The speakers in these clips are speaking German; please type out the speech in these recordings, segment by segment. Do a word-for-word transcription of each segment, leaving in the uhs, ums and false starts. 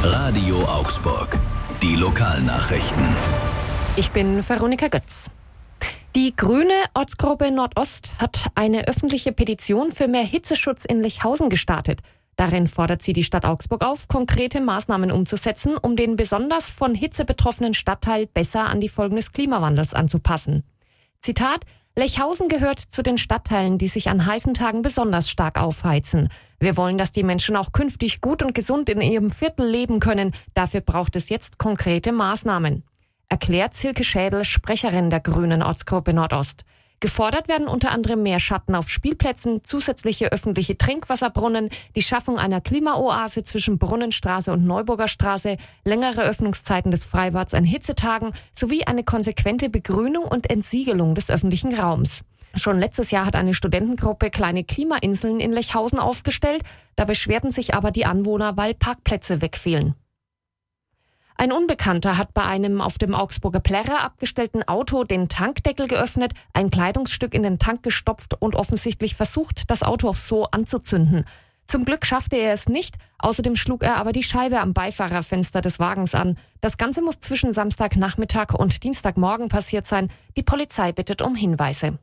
Radio Augsburg. Die Lokalnachrichten. Ich bin Veronika Götz. Die Grüne Ortsgruppe Nordost hat eine öffentliche Petition für mehr Hitzeschutz in Lechhausen gestartet. Darin fordert sie die Stadt Augsburg auf, konkrete Maßnahmen umzusetzen, um den besonders von Hitze betroffenen Stadtteil besser an die Folgen des Klimawandels anzupassen. Zitat: Lechhausen gehört zu den Stadtteilen, die sich an heißen Tagen besonders stark aufheizen. Wir wollen, dass die Menschen auch künftig gut und gesund in ihrem Viertel leben können. Dafür braucht es jetzt konkrete Maßnahmen, erklärt Silke Schädel, Sprecherin der Grünen Ortsgruppe Nordost. Gefordert werden unter anderem mehr Schatten auf Spielplätzen, zusätzliche öffentliche Trinkwasserbrunnen, die Schaffung einer Klimaoase zwischen Brunnenstraße und Neuburger Straße, längere Öffnungszeiten des Freibads an Hitzetagen sowie eine konsequente Begrünung und Entsiegelung des öffentlichen Raums. Schon letztes Jahr hat eine Studentengruppe kleine Klimainseln in Lechhausen aufgestellt. Da beschwerten sich aber die Anwohner, weil Parkplätze wegfehlen. Ein Unbekannter hat bei einem auf dem Augsburger Plärrer abgestellten Auto den Tankdeckel geöffnet, ein Kleidungsstück in den Tank gestopft und offensichtlich versucht, das Auto auch so anzuzünden. Zum Glück schaffte er es nicht, außerdem schlug er aber die Scheibe am Beifahrerfenster des Wagens an. Das Ganze muss zwischen Samstagnachmittag und Dienstagmorgen passiert sein. Die Polizei bittet um Hinweise.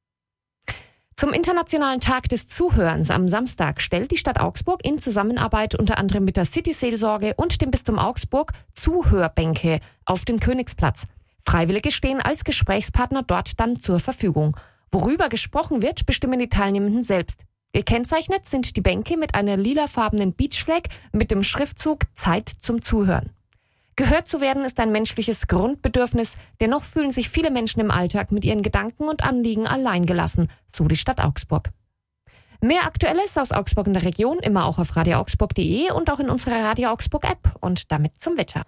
Zum Internationalen Tag des Zuhörens am Samstag stellt die Stadt Augsburg in Zusammenarbeit unter anderem mit der City-Seelsorge und dem Bistum Augsburg Zuhörbänke auf den Königsplatz. Freiwillige stehen als Gesprächspartner dort dann zur Verfügung. Worüber gesprochen wird, bestimmen die Teilnehmenden selbst. Gekennzeichnet sind die Bänke mit einer lilafarbenen Beachflag mit dem Schriftzug Zeit zum Zuhören. Gehört zu werden ist ein menschliches Grundbedürfnis, dennoch fühlen sich viele Menschen im Alltag mit ihren Gedanken und Anliegen alleingelassen, so die Stadt Augsburg. Mehr Aktuelles aus Augsburg in der Region immer auch auf radio augsburg punkt de und auch in unserer Radio Augsburg App und damit zum Wetter.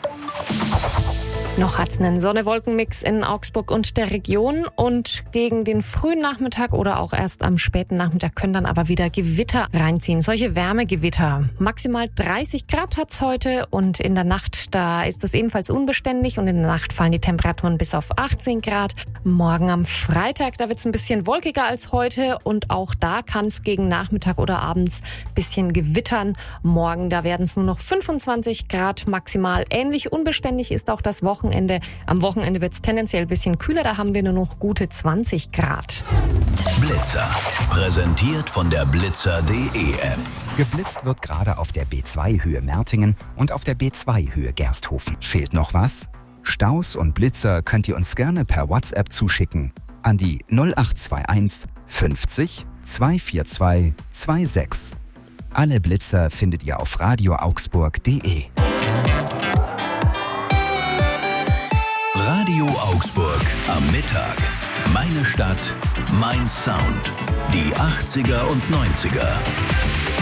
Noch hat's einen Sonne-Wolken-Mix in Augsburg und der Region und gegen den frühen Nachmittag oder auch erst am späten Nachmittag können dann aber wieder Gewitter reinziehen. Solche Wärmegewitter. Maximal dreißig Grad hat's heute und in der Nacht, da ist es ebenfalls unbeständig und in der Nacht fallen die Temperaturen bis auf achtzehn Grad. Morgen am Freitag, da wird's ein bisschen wolkiger als heute und auch da kann's gegen Nachmittag oder abends ein bisschen gewittern. Morgen, da werden es nur noch fünfundzwanzig Grad maximal. Ähnlich unbeständig ist auch das Wochenende. Wochenende. Am Wochenende wird es tendenziell ein bisschen kühler, da haben wir nur noch gute zwanzig Grad. Blitzer, präsentiert von der blitzer punkt de App. Geblitzt wird gerade auf der B zwei Höhe Mertingen und auf der B zwei Höhe Gersthofen. Fehlt noch was? Staus und Blitzer könnt ihr uns gerne per WhatsApp zuschicken an die null acht zwei eins fünfzig zweihundertvierundzwanzig sechsundzwanzig. Alle Blitzer findet ihr auf radio augsburg punkt de. Radio Augsburg am Mittag. Meine Stadt, mein Sound. Die achtziger und neunziger.